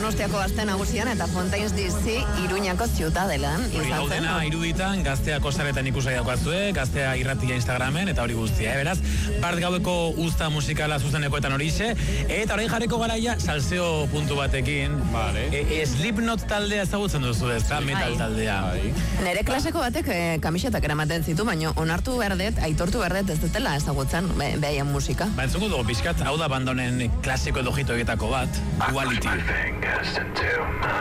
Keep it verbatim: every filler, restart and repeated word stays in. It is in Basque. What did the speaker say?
Donostiako Gazte Nagusian eta Fontaines D C Iruñako Ziutadelan izan zen. Hori iruditan, Gazteako zaretan ikusai daukazue, Gaztea irratia Instagramen, eta hori guztia, eh? Beraz, bart gaueko usta musikala zuzenekoetan horixe, eta orain jarriko garaia salseo puntu batekin. Vale. E, Slipknot taldea ezagutzen duzu ez, da, metal taldea. Nere klaseko batek e, kamisetak eramaten zitu, baina onartu berdet, aitortu berdet ez dutela ezagutzen behaien musika. Ba, entzuko dugu pixkat, hau da bandonen klasiko edo jitoetako bat, Duality.